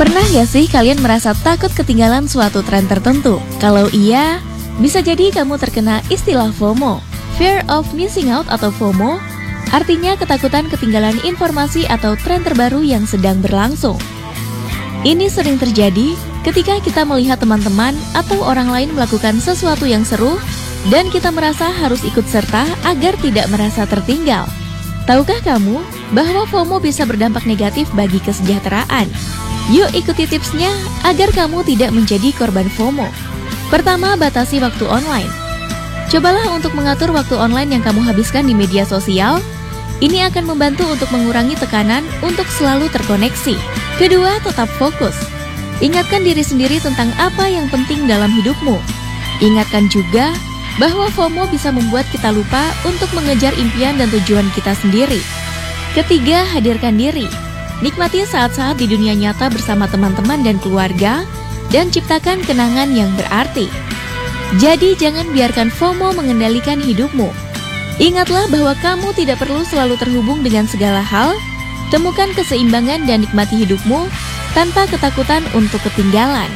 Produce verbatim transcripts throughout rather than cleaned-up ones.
Pernah gak sih kalian merasa takut ketinggalan suatu tren tertentu? Kalau iya, bisa jadi kamu terkena istilah FOMO. Fear of missing out atau FOMO, artinya ketakutan ketinggalan informasi atau tren terbaru yang sedang berlangsung. Ini sering terjadi ketika kita melihat teman-teman atau orang lain melakukan sesuatu yang seru dan kita merasa harus ikut serta agar tidak merasa tertinggal. Tahukah kamu bahwa FOMO bisa berdampak negatif bagi kesejahteraan? Yuk ikuti tipsnya agar kamu tidak menjadi korban FOMO. Pertama, batasi waktu online. Cobalah untuk mengatur waktu online yang kamu habiskan di media sosial. Ini akan membantu untuk mengurangi tekanan untuk selalu terkoneksi. Kedua, tetap fokus. Ingatkan diri sendiri tentang apa yang penting dalam hidupmu. Ingatkan juga bahwa FOMO bisa membuat kita lupa untuk mengejar impian dan tujuan kita sendiri. Ketiga, hadirkan diri. Nikmati saat-saat di dunia nyata bersama teman-teman dan keluarga, dan ciptakan kenangan yang berarti. Jadi jangan biarkan FOMO mengendalikan hidupmu. Ingatlah bahwa kamu tidak perlu selalu terhubung dengan segala hal. Temukan keseimbangan dan nikmati hidupmu tanpa ketakutan untuk ketinggalan.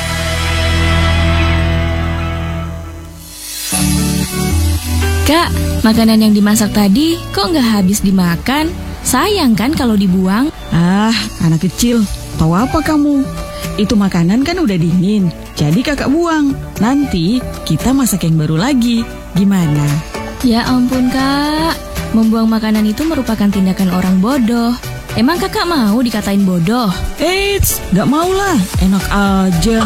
Kak, makanan yang dimasak tadi kok nggak habis dimakan? Sayang kan kalau dibuang? Ah, anak kecil, tahu apa kamu? Itu makanan kan udah dingin, jadi kakak buang. Nanti kita masak yang baru lagi. Gimana? Ya ampun kak, membuang makanan itu merupakan tindakan orang bodoh. Emang kakak mau dikatain bodoh? Eits, gak mau lah, enak aja.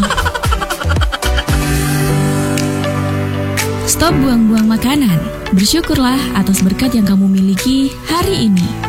Stop buang-buang makanan. Bersyukurlah atas berkat yang kamu miliki hari ini.